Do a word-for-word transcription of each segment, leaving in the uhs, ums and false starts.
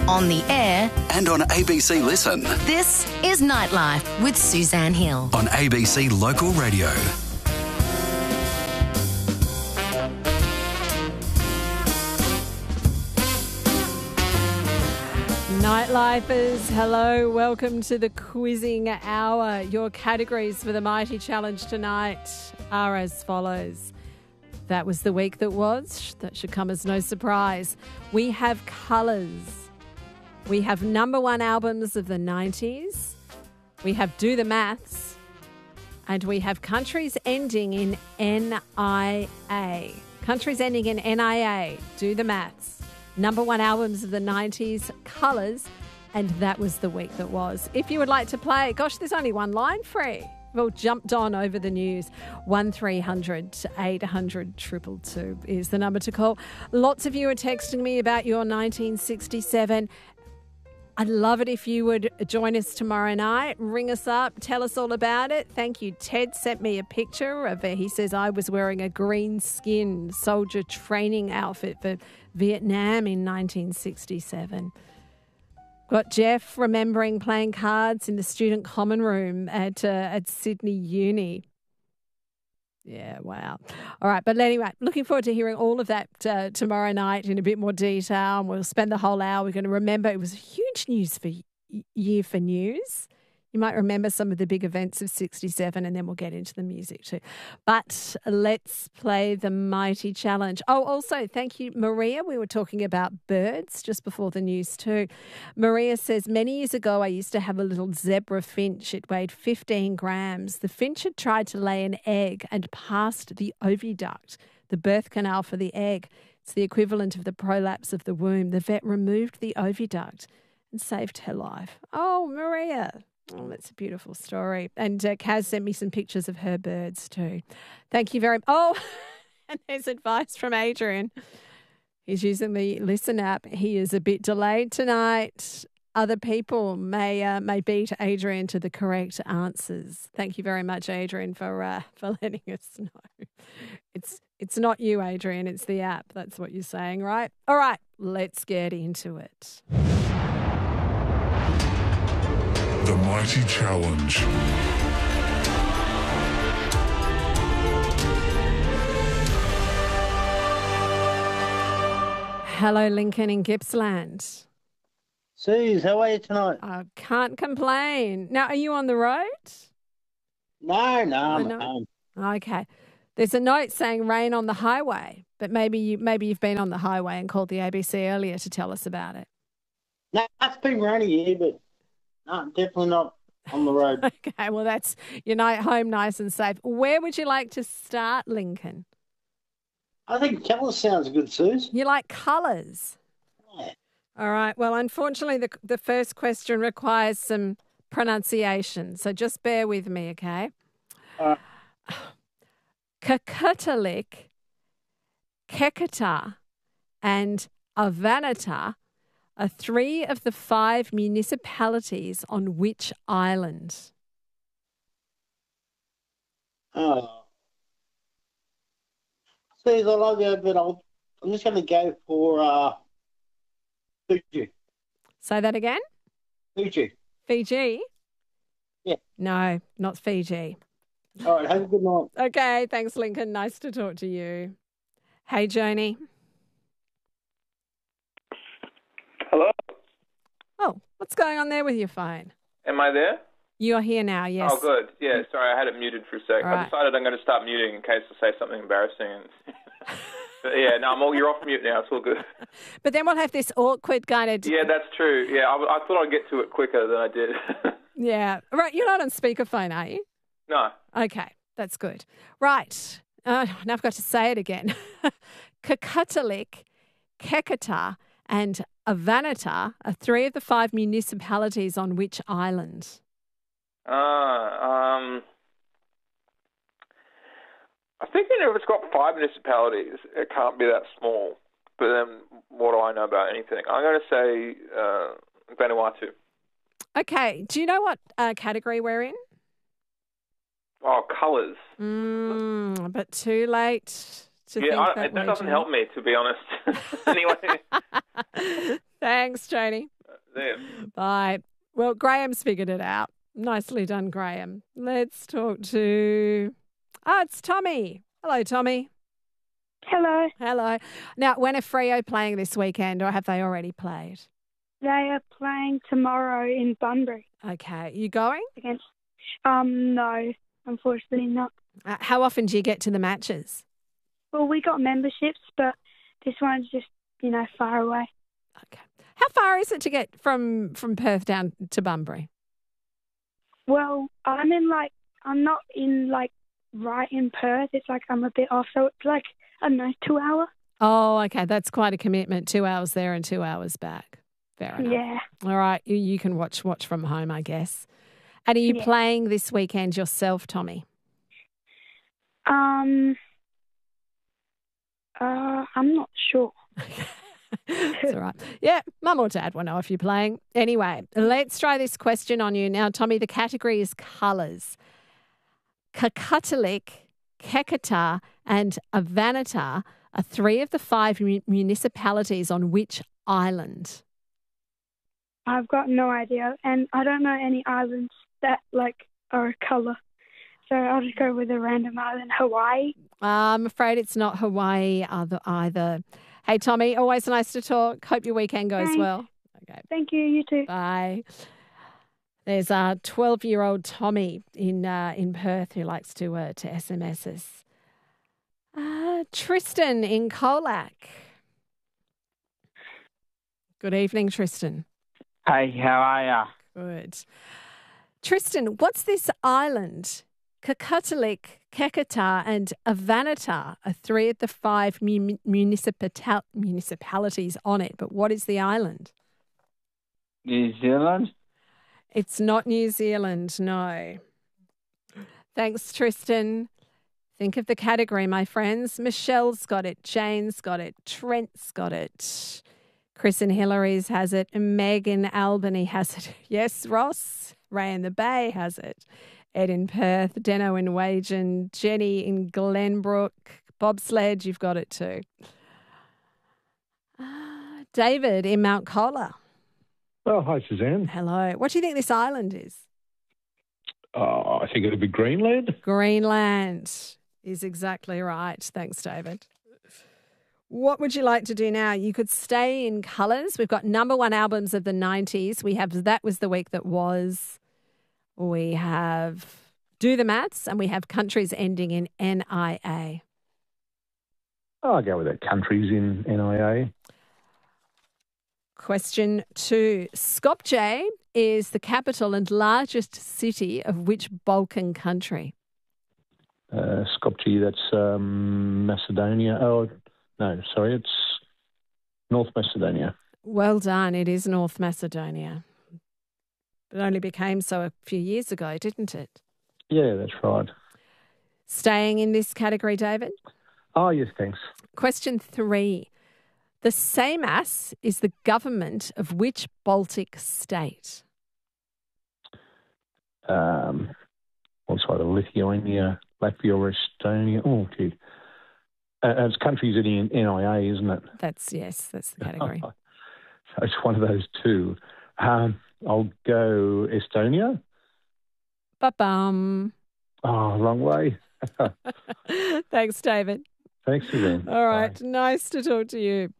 on the air, and on A B C Listen. this is Nightlife with Suzanne Hill. On A B C Local Radio. Nightlifers, hello, welcome to the quizzing hour. Your categories for the Mighty Challenge tonight are as follows. That was the week that was. That should come as no surprise. We have colours. We have number one albums of the nineties. We have Do the Maths. And we have countries ending in N I A. Countries ending in N I A. Do the Maths. Number one albums of the nineties, colours, and that was the week that was. If you would like to play, gosh, there's only one line free. We've all jumped on over the news. one three hundred eight hundred two two two is the number to call. Lots of you are texting me about your nineteen sixty-seven. I'd love it if you would join us tomorrow night. Ring us up. Tell us all about it. Thank you. Ted sent me a picture of it. He says I was wearing a green skin soldier training outfit for Vietnam in nineteen sixty-seven. Got Jeff remembering playing cards in the student common room at uh, at Sydney Uni. Yeah, wow. All right, but anyway, looking forward to hearing all of that uh, tomorrow night in a bit more detail, and we'll spend the whole hour. We're going to remember it was a huge news for year for news. You might remember some of the big events of sixty-seven, and then we'll get into the music too. But let's play the Mighty Challenge. Oh, also, thank you, Maria. We were talking about birds just before the news too. Maria says, many years ago, I used to have a little zebra finch. It weighed fifteen grams. The finch had tried to lay an egg and passed the oviduct, the birth canal for the egg. It's the equivalent of the prolapse of the womb. The vet removed the oviduct and saved her life. Oh, Maria. Oh, that's a beautiful story. And uh, Kaz sent me some pictures of her birds too. Thank you very much. Oh, and there's advice from Adrian. He's using the Listen app. He is a bit delayed tonight. Other people may uh, may beat Adrian to the correct answers. Thank you very much, Adrian, for uh, for letting us know. It's it's not you, Adrian. It's the app. That's what you're saying, right? All right, let's get into it. The Mighty Challenge. Hello, Lincoln in Gippsland. Suze, how are you tonight? I can't complain. Now, are you on the road? No, no, I'm Oh, at no. home. Okay. There's a note saying rain on the highway, but maybe you maybe you've been on the highway and called the A B C earlier to tell us about it. No, it's been rainy here, but no, definitely not on the road. Okay, well, that's your night home nice and safe. Where would you like to start, Lincoln? I think colour sounds good, Suze. You like colours? Yeah. All right. Well, unfortunately, the the first question requires some pronunciation, so just bear with me, okay? All right. Kakutalik, Kekata, and Avanata are three of the five municipalities on which island? Oh. Suze, I love you, but I'll, I'm just going to go for uh, Fiji. Say that again? Fiji. Fiji? Yeah. No, not Fiji. All right, have a good night. Okay, thanks, Lincoln. Nice to talk to you. Hey, Joni. Hello? Oh, what's going on there with your phone? Am I there? You're here now, yes. Oh, good. Yeah, sorry, I had it muted for a sec. All I right. decided I'm going to start muting in case I say something embarrassing. And but yeah, no, I'm all, you're off mute now. It's all good. But then we'll have this awkward kind of... Yeah, that's true. Yeah, I, I thought I'd get to it quicker than I did. Yeah. Right, you're not on speakerphone, are you? No. Okay, that's good. Right. Uh, now I've got to say it again. Kakutalik, Kekata, and Avanata are three of the five municipalities on which island? Ah, um... I think if it's got five municipalities, it can't be that small. But then what do I know about anything? I'm going to say uh, Vanuatu. Okay. Do you know what uh, category we're in? Oh, colours. Mm, but too late to Yeah, think I, that that way, doesn't Joni. help me, to be honest. Anyway. Thanks, Joni. See you. Bye. Well, Graham's figured it out. Nicely done, Graham. Let's talk to... Ah, it's Tommy. Hello, Tommy. Hello. Hello. Now, when are Freo playing this weekend, or have they already played? They are playing tomorrow in Bunbury Okay. You going? against. Um, no, unfortunately not. Uh, how often do you get to the matches? Well, we got memberships, but this one's just, you know, far away. Okay. How far is it to get from, from Perth down to Bunbury? Well, I'm in like, I'm not in like right in Perth. It's like I'm a bit off, so it's like, I don't know, two hour. Oh, okay. That's quite a commitment. Two hours there and two hours back. Fair enough. Yeah. All right. You, you can watch watch from home, I guess. And are you Yeah. playing this weekend yourself, Tommy? Um, uh, I'm not sure. That's all right. Yeah, mum or dad will know if you're playing. Anyway, let's try this question on you. Now, Tommy, the category is colours. Kakutalik, Kekata and Avanata are three of the five mu- municipalities on which island? I've got no idea, and I don't know any islands that like are a colour. So I'll just go with a random island, Hawaii. I'm afraid it's not Hawaii either. either. Hey, Tommy, always nice to talk. Hope your weekend goes Thanks. well. Okay, Thank you. You too. bye. There's a twelve-year-old Tommy in uh, in Perth who likes to uh, to S M S us. Uh, Tristan in Colac. Good evening, Tristan. Hey, how are ya? Good. Tristan, what's this island? Kakutalik, Kekata and Avanata are three of the five mu- municipatal- municipalities on it. But what is the island? New Zealand? It's not New Zealand, no. Thanks, Tristan. Think of the category, my friends. Michelle's got it. Jane's got it. Trent's got it. Chris and Hillary's has it. Meg in Albany has it. Yes, Ross. Ray in the Bay has it. Ed in Perth. Deno in Wagen. Jenny in Glenbrook. Bobsled, you've got it too. Uh, David in Mount Colah. Oh, hi, Suzanne. Hello. What do you think this island is? Oh, I think it'd be Greenland. Greenland is exactly right. Thanks, David. What would you like to do now? You could stay in colours. We've got number one albums of the nineties. We have That Was the Week That Was. We have Do the Maths, and we have countries ending in N I A. Oh, I'll go with that. Countries in N I A. Question two. Skopje is the capital and largest city of which Balkan country? Uh, Skopje, that's um, Macedonia. Oh, no, sorry, it's North Macedonia. Well done. It is North Macedonia. It only became so a few years ago, didn't it? Yeah, that's right. Staying in this category, David? Oh, yes, thanks. Question three. The Seimas is the government of which Baltic state? Um, well, it's either Lithuania, Latvia, or Estonia. Oh, gee. Uh, it's countries in N I A, isn't it? That's, yes, that's the category. So it's one of those two. Um, I'll go Estonia. Ba-bum. Oh, wrong way. Thanks, David. Thanks, Suzanne. All right. Bye. Nice to talk to you.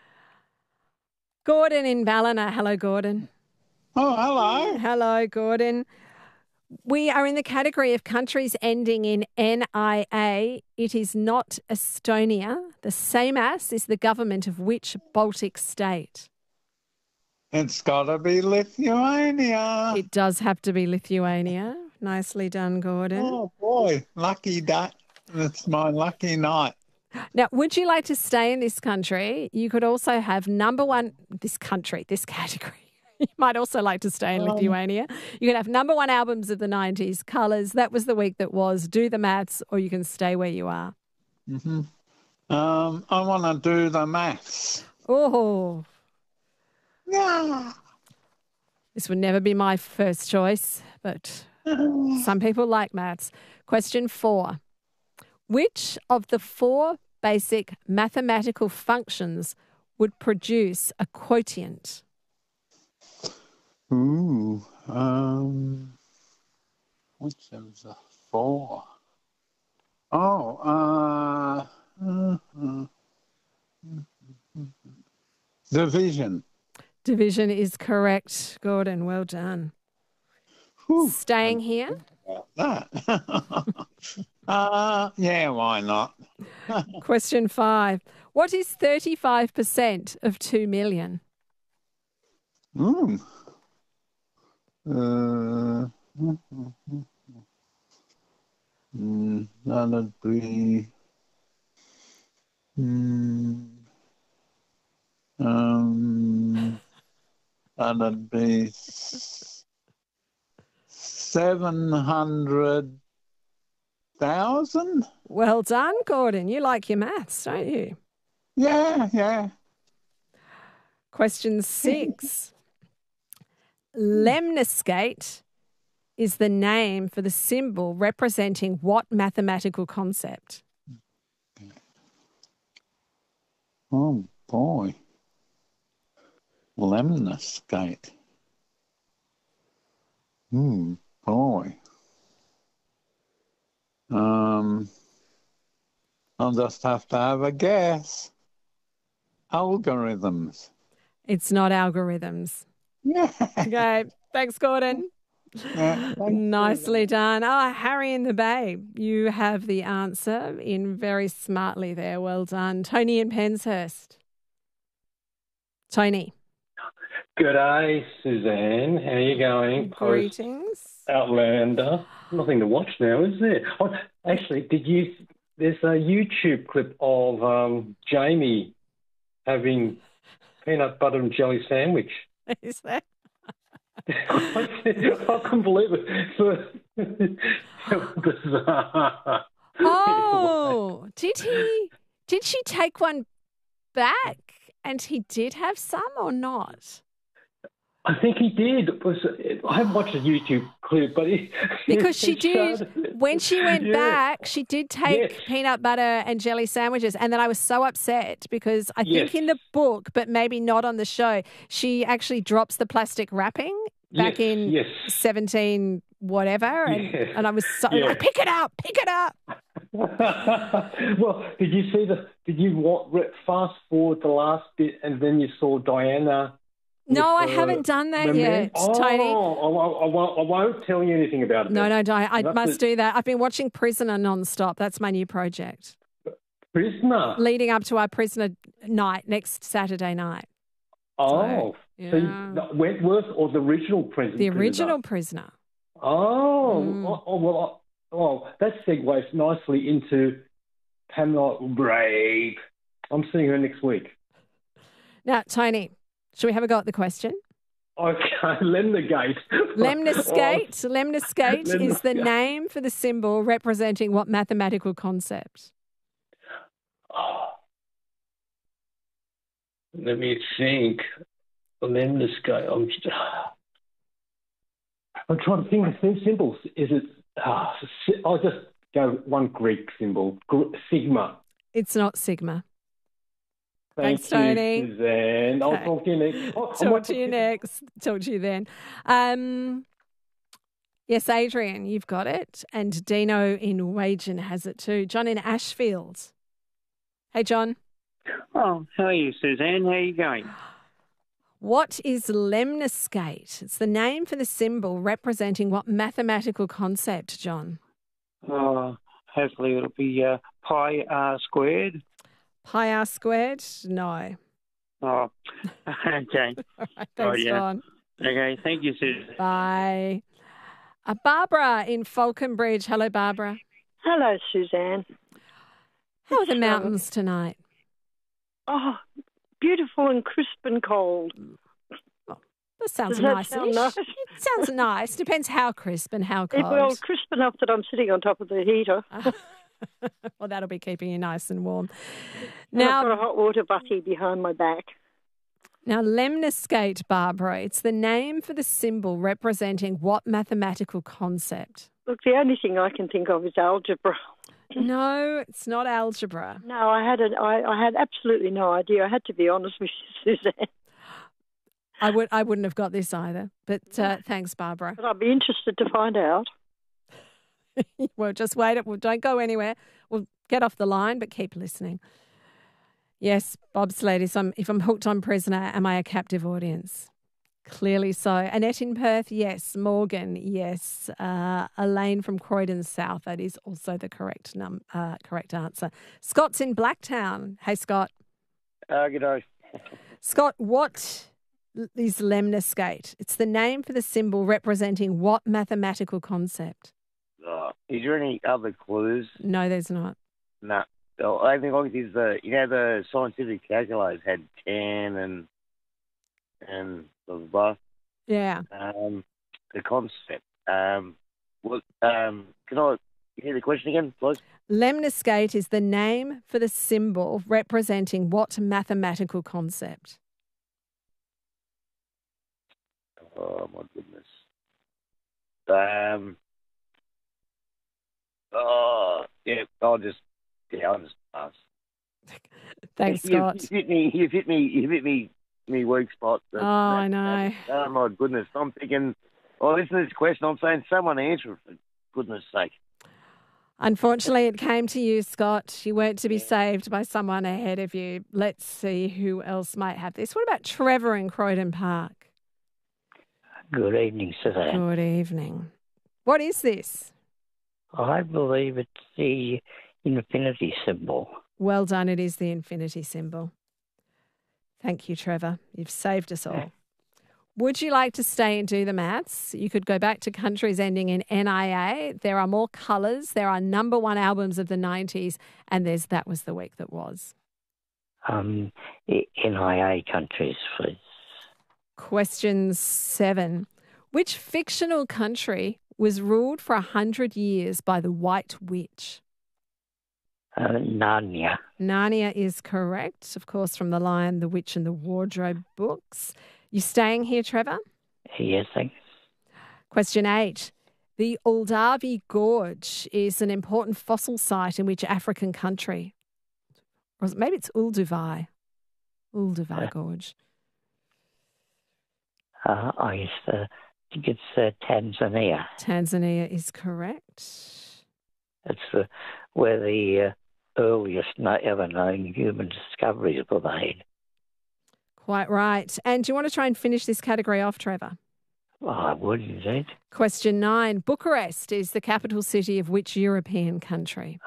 Gordon in Ballina. Hello, Gordon. Oh, hello. Hello, Gordon. We are in the category of countries ending in N I A. It is not Estonia. The Seimas is the government of which Baltic state? It's got to be Lithuania. It does have to be Lithuania. Nicely done, Gordon. Oh, boy. Lucky that. It's my lucky night. Now, would you like to stay in this country? You could also have number one, this country, this category. You might also like to stay in Um, Lithuania. You can have number one albums of the nineties, Colours, That Was the Week That Was, Do the Maths, or you can stay where you are. Mm-hmm. Um, I want to do the maths. Oh, Yeah. this would never be my first choice, but some people like maths. Question four. Which of the four basic mathematical functions would produce a quotient? Ooh, um, which was a four? Oh, uh, uh, uh, division. Division is correct, Gordon. Well done. Whew. Staying here? That. uh, yeah, why not? Question five. What is thirty-five percent of two million? Mm. Uh, mm, that'd be mm, um, that'd be seven hundred thousand. Well done, Gordon. You like your maths, don't you? Yeah, yeah. Question six. Lemniscate is the name for the symbol representing what mathematical concept? Oh boy, lemniscate. Hmm, boy. Um, I'll just have to have a guess. Algorithms. It's not algorithms. Yeah. Okay. Thanks, Gordon. Yeah, Nicely done. Oh, Harry in the Bay, you have the answer in very smartly there. Well done. Tony in Penshurst. Tony. Good day, Suzanne. How are you going? Greetings. Outlander. Nothing to watch now, is there? Oh, actually, did you? There's a YouTube clip of um, Jamie having peanut butter and jelly sandwich. Is that? I couldn't believe it. Oh, did he? Did she take one back? And he did have some or not? I think he did. It was, I haven't watched the YouTube clip, but it, because she it did showed, when she went yeah. back, she did take yes. peanut butter and jelly sandwiches, and then I was so upset because I think yes. in the book, but maybe not on the show, she actually drops the plastic wrapping back yes. in yes. seventeen whatever, and, yes. and I was so yeah. like, pick it up, pick it up. Well, did you see the? Did you want, fast forward the last bit, and then you saw Diana? No, with, I uh, haven't done that the yet, oh, Tony. I, I, I, won't, I won't tell you anything about it. No, no, don't. I That's must it. do that. I've been watching Prisoner nonstop. That's my new project. Prisoner? Leading up to our Prisoner night next Saturday night. Oh, so, yeah. so you, Wentworth or the original Prisoner? The original Prisoner. Oh, Mm. oh, oh, well, oh, that segues nicely into Pamela Brave. I'm seeing her next week. Now, Tony, should we have a go at the question? Okay, Lemniscate. Lemniscate. Oh. Lemniscate is the Lemniscate. name for the symbol representing what mathematical concept? Oh. Let me think. Lemniscate. I'm, just, I'm trying to think of some symbols. Is it? Oh, I'll just go one Greek symbol. Sigma. It's not sigma. Thank Thanks, you, Tony. Suzanne. I'll Okay. talk to you next. Oh, I Talk might- to you next. Talk to you then. Um, yes, Adrian, you've got it. And Dino in Wagen has it too. John in Ashfield. Hey, John. Oh, how are you, Suzanne? How are you going? What is lemniscate? It's the name for the symbol representing what mathematical concept, John? Oh, hopefully it'll be uh, pi r squared. Pi r squared? No. Oh, okay. All right, Oh, thanks, yeah. John. Okay, thank you, Suzanne. Bye. Uh, Barbara in Falconbridge. Hello, Barbara. Hello, Suzanne. How are the mountains tonight? Oh, beautiful and crisp and cold. That sounds Does that nice. sound nice? It sounds nice. Depends how crisp and how It- cold. well, crisp enough that I'm sitting on top of the heater. Well, that'll be keeping you nice and warm. And I've Now, got a hot water butty behind my back. now, lemniscate, Barbara, it's the name for the symbol representing what mathematical concept? Look, the only thing I can think of is algebra. No, it's not algebra. No, I had a, I, I had absolutely no idea. I had to be honest with you, Suzanne. I would I wouldn't have got this either. But uh, thanks, Barbara. But I'd be interested to find out. Well, just wait. Well, don't go anywhere. We'll get off the line, but keep listening. Yes, bobsled is. I'm, if I'm hooked on Prisoner, am I a captive audience? Clearly so. Annette in Perth, yes. Morgan, yes. Uh, Elaine from Croydon South, that is also the correct num uh, correct answer. Scott's in Blacktown. Hey, Scott. Uh, g'day. Scott, what is lemniscate? It's the name for the symbol representing what mathematical concept? Uh, is there any other clues? No, there's not. No. The only thing I can is the, you know, the scientific calculators had ten and, and blah, blah, blah. Yeah. Um, the concept. Um, what, um, can I hear the question again, please? Lemniscate is the name for the symbol representing what mathematical concept? Oh, my goodness. Um, oh, yeah, I'll just, yeah, I'll just pass. Thanks, you, Scott. You hit me, you hit me, you hit me, me weak spot. Oh, I know. Oh, my goodness. I'm thinking, oh, listen to this question. I'm saying someone answer it, for goodness sake. Unfortunately, it came to you, Scott. You weren't to be saved by someone ahead of you. Let's see who else might have this. What about Trevor in Croydon Park? Good evening, Suzanne. Good evening. What is this? I believe it's the infinity symbol. Well done. It is the infinity symbol. Thank you, Trevor. You've saved us all. Would you like to stay and do the maths? You could go back to countries ending in N I A. There are more colours. There are number one albums of the nineties. And there's That Was the Week That Was. Um, N I A countries, please. Question seven. Which fictional country was ruled for a hundred years by the White Witch? Uh, Narnia. Narnia is correct, of course, from The Lion, the Witch and the Wardrobe books. You staying here, Trevor? Yes, thanks. Question eight. The Uldavi Gorge is an important fossil site in which African country? Or maybe it's Ulduvai. Ulduvai Yeah. Gorge. Uh, I used to think it's uh, Tanzania. Tanzania is correct. It's uh, where the uh, earliest no- ever known human discoveries were made. Quite right. And do you want to try and finish this category off, Trevor? Oh, I would indeed. Question nine. Bucharest is the capital city of which European country?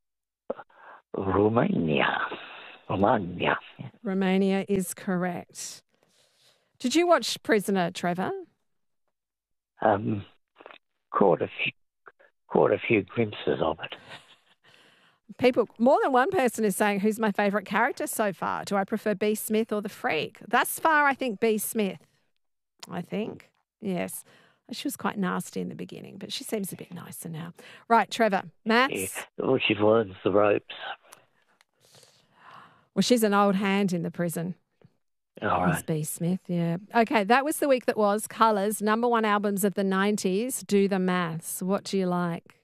Romania. Romania. Romania is correct. Did you watch Prisoner, Trevor? Um, caught a few, caught a few glimpses of it. People, more than one person is saying, who's my favourite character so far? Do I prefer B. Smith or the Freak? Thus far, I think B. Smith. I think. Yes. She was quite nasty in the beginning, but she seems a bit nicer now. Right, Trevor. Maths? Yeah. Well, she learns the ropes. Well, she's an old hand in the prison. All right. B. Smith, yeah. Okay, that was the week that was. Colours, number one albums of the nineties. Do the maths. What do you like?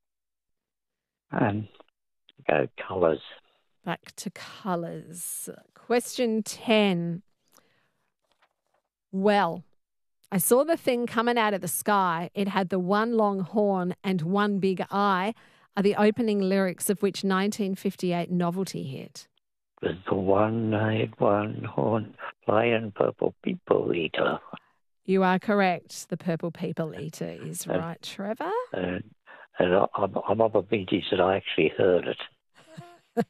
Um, go colours. Back to colours. Question ten. Well, I saw the thing coming out of the sky. It had the one long horn and one big eye, are the opening lyrics of which nineteen fifty-eight novelty hit? With the one-eyed, one-horn, flying purple people eater. You are correct. The Purple People Eater is right, Trevor. And, and I'm, I'm of a vintage that I actually heard it.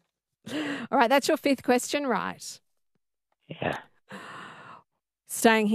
All right, that's your fifth question, right? Yeah. Staying here.